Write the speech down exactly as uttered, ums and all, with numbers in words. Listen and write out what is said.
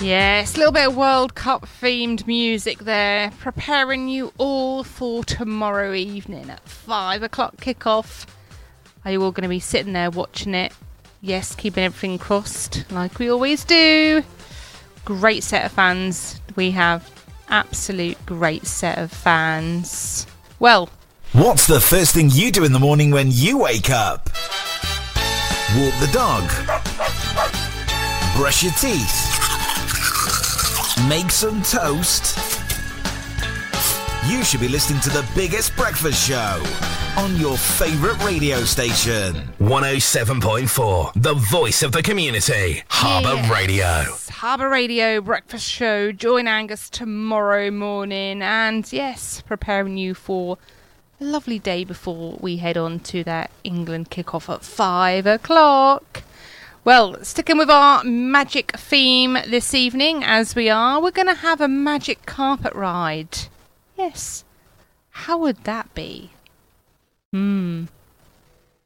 Yes, a little bit of World Cup themed music there, preparing you all for tomorrow evening at five o'clock kickoff. Are you all going to be sitting there watching it? Yes, keeping everything crossed like we always do. Great set of fans we have. Absolute great set of fans. Well, what's the first thing you do in the morning when you wake up? Walk the dog. Brush your teeth. Make some toast. You should be listening to the biggest breakfast show on your favourite radio station. one oh seven point four, the voice of the community. Harbour yes. Radio. Harbour Radio breakfast show. Join Angus tomorrow morning. And yes, preparing you for a lovely day before we head on to that England kickoff at five o'clock. Well, sticking with our magic theme this evening, as we are, we're going to have a magic carpet ride. Yes. How would that be? Hmm.